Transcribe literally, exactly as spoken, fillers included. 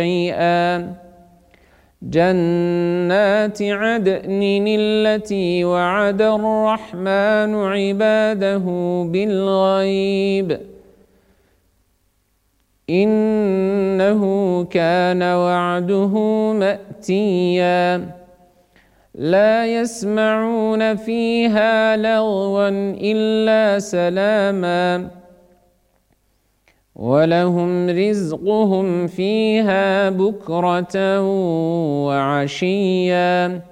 شيئا جنات عدن التي وعد الرحمن عباده بالغيب إنه كان وعده مأتيا لا يسمعون فيها لغوا إلا سلاما ولهم رزقهم فيها بكرة وعشيا